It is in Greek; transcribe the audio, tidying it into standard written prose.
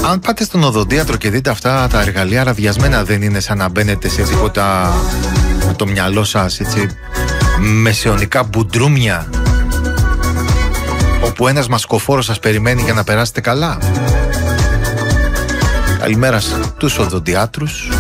Αν πάτε στον οδοντίατρο και δείτε αυτά τα εργαλεία ραδιασμένα, δεν είναι σαν να μπαίνετε σε τίποτα με το μυαλό σας, έτσι, μεσαιωνικά μπουντρούμια, όπου ένας μασκοφόρος σας περιμένει για να περάσετε καλά? Καλημέρα στους οδοντιάτρους.